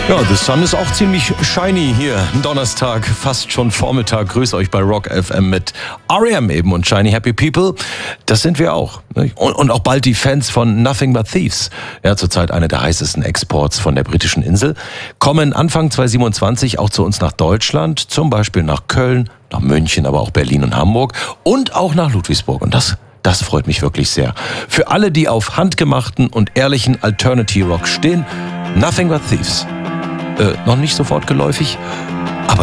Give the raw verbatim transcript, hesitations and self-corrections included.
Ja, the sun ist auch ziemlich shiny hier. Donnerstag, fast schon Vormittag. Grüß euch bei Rock F M mit R E M eben und Shiny Happy People. Das sind wir auch. Und, und auch bald die Fans von Nothing But Thieves. Ja, zurzeit eine der heißesten Exports von der britischen Insel. Kommen Anfang zwanzig siebenundzwanzig auch zu uns nach Deutschland. Zum Beispiel nach Köln, nach München, aber auch Berlin und Hamburg. Und auch nach Ludwigsburg. Und das Das freut mich wirklich sehr. Für alle, die auf handgemachten und ehrlichen Alternative Rock stehen, Nothing But Thieves. Äh, noch nicht sofort geläufig?